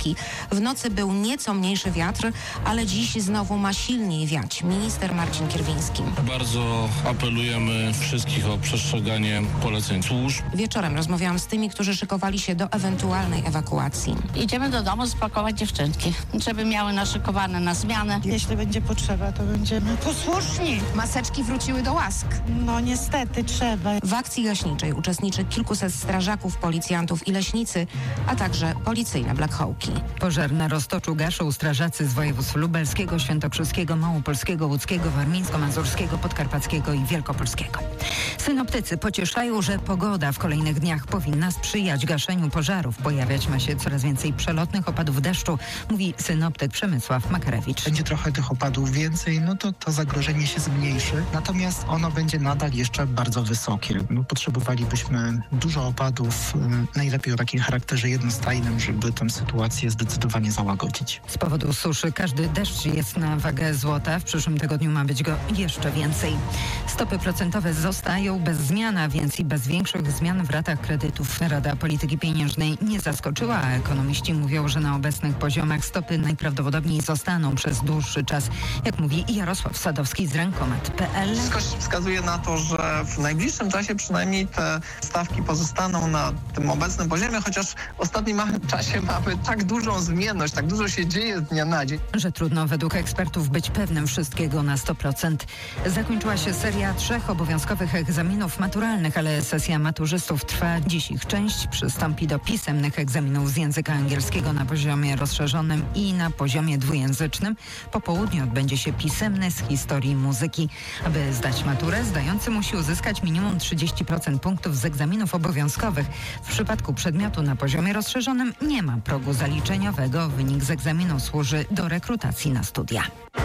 Polski. W nocy był nieco mniejszy wiatr, ale dziś znowu ma silniej wiać. Minister Marcin Kierwiński. Bardzo apelujemy wszystkich o przestrzeganie poleceń służb. Wieczorem rozmawiałam z tymi, którzy szykowali się do ewentualnej ewakuacji. Idziemy do domu spakować dziewczynki, żeby miały naszykowane na zmianę. Jeśli będzie potrzeba, to będziemy posłuszni. Maseczki wróciły do łask. No niestety trzeba. W akcji gaśniczej uczestniczy kilkuset strażaków, policjantów i leśnicy, a także policyjne Black Hawki. Pożar na Roztoczu gaszą strażacy z województw lubelskiego, świętokrzyskiego, małopolskiego, łódzkiego, warmińsko-mazurskiego, podkarpackiego i wielkopolskiego. Synoptycy pocieszają, że pogoda w kolejnych dniach powinna sprzyjać gaszeniu pożarów. Pojawiać ma się coraz więcej przelotnych opadów deszczu, mówi synoptyk Przemysław Makarewicz. Będzie trochę tych opadów więcej, to zagrożenie się zmniejszy, natomiast ono będzie nadal jeszcze bardzo wysokie. Potrzebowalibyśmy dużo opadów, najlepiej o takim charakterze jednostajnym, żeby tę sytuację zdecydowanie załagodzić. Z powodu suszy każdy deszcz jest na wagę złota. W przyszłym tygodniu ma być go jeszcze więcej. Stopy procentowe zostają bez zmian, a więc i bez większych zmian w ratach kredytów. Rada Polityki Pieniężnej nie zaskoczyła, a ekonomiści mówią, że na obecnych poziomach stopy najprawdopodobniej zostaną przez dłuższy czas. Jak mówi Jarosław Sadowski z Rękomat.pl. Wszystko wskazuje na to, że w najbliższym czasie przynajmniej te stawki pozostaną na tym obecnym poziomie, chociaż w ostatnim czasie mamy tak dużą zmienność, tak dużo się dzieje z dnia na dzień. Że trudno według ekspertów być pewnym wszystkiego na 100%. Zakończyła się seria 3 obowiązkowych egzaminów maturalnych, ale sesja maturzystów trwa dziś. Ich część przystąpi do pisemnych egzaminów z języka angielskiego na poziomie rozszerzonym i na poziomie dwujęzycznym. Po południu odbędzie się pisemny z historii muzyki. Aby zdać maturę, zdający musi uzyskać minimum 30% punktów z egzaminów obowiązkowych. W przypadku przedmiotu na poziomie rozszerzonym nie ma progu zaliczeniowego. Wynik z egzaminu służy do rekrutacji na studia.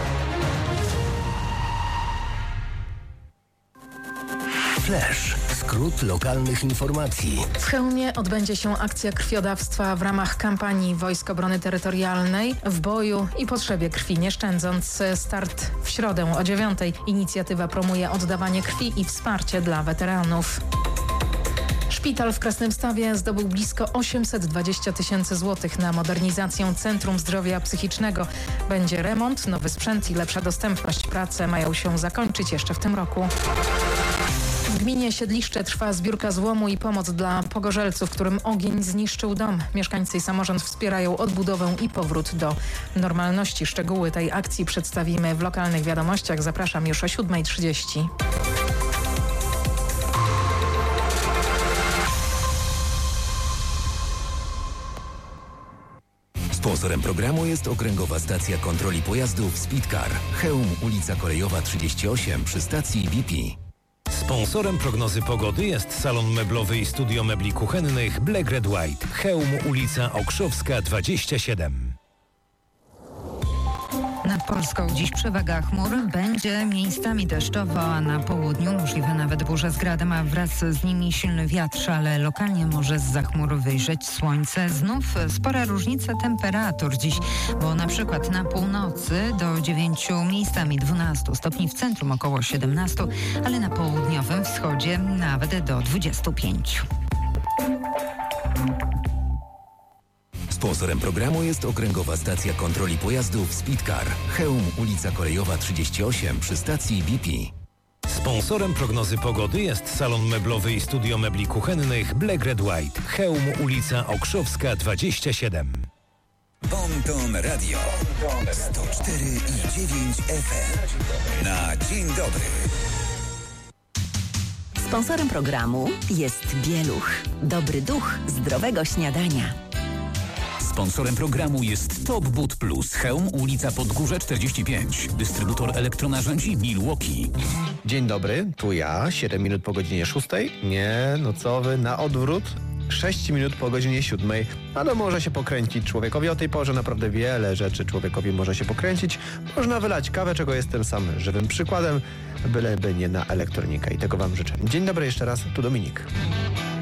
Flash. Skrót lokalnych informacji. W Chełmie odbędzie się akcja krwiodawstwa w ramach kampanii Wojsk Obrony Terytorialnej w boju i potrzebie krwi nie szczędząc. Start w środę o 9:00. Inicjatywa promuje oddawanie krwi i wsparcie dla weteranów. Szpital w Krasnymstawie zdobył blisko 820 000 złotych na modernizację Centrum Zdrowia Psychicznego. Będzie remont, nowy sprzęt i lepsza dostępność. Prace mają się zakończyć jeszcze w tym roku. W gminie Siedliszcze trwa zbiórka złomu i pomoc dla pogorzelców, którym ogień zniszczył dom. Mieszkańcy i samorząd wspierają odbudowę i powrót do normalności. Szczegóły tej akcji przedstawimy w lokalnych wiadomościach. Zapraszam już o 7:30. Sponsorem programu jest Okręgowa Stacja Kontroli Pojazdów Speedcar. Chełm, ulica Kolejowa 38 przy stacji BP. Sponsorem prognozy pogody jest salon meblowy i studio mebli kuchennych Black Red White. Chełm, ulica Okrzowska 27. Nad Polską dziś przewaga chmur, będzie miejscami deszczowo, a na południu możliwe nawet burze z gradem, a wraz z nimi silny wiatr, ale lokalnie może zza chmur wyjrzeć słońce. Znów spora różnica temperatur dziś, bo na przykład na północy do 9, miejscami 12 stopni, w centrum około 17, ale na południowym wschodzie nawet do 25. Sponsorem programu jest Okręgowa Stacja Kontroli Pojazdów Speedcar. Chełm, ulica Kolejowa 38 przy stacji BP. Sponsorem prognozy pogody jest salon meblowy i studio mebli kuchennych Black Red White. Chełm, ulica Okrzowska 27. Bonton Radio 104,9 FM. Na dzień dobry. Sponsorem programu jest Bieluch. Dobry duch zdrowego śniadania. Sponsorem programu jest Top Boot Plus. Chełm, ulica Podgórze 45. Dystrybutor elektronarzędzi Milwaukee. Dzień dobry, tu ja, 7 minut po godzinie 6. Nie, no co wy, na odwrót. 6 minut po godzinie 7. Ale może się pokręcić człowiekowi. O tej porze naprawdę wiele rzeczy człowiekowi może się pokręcić. Można wylać kawę, czego jestem sam żywym przykładem, byleby nie na elektronikę. I tego wam życzę. Dzień dobry jeszcze raz, tu Dominik.